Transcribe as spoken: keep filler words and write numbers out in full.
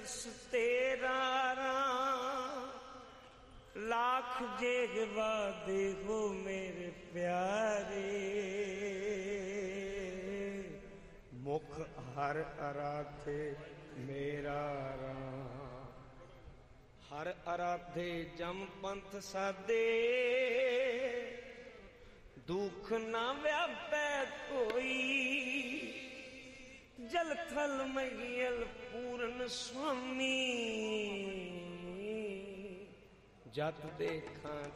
तेरा लाख जेगवा देखो मेरे प्यारे, मुख हर आराधे मेरा राम। हर आराधे जम पंथ साधे, दुख ना व्यापै कोई। जल थल महियल पूर्ण स्वामी, जत देखा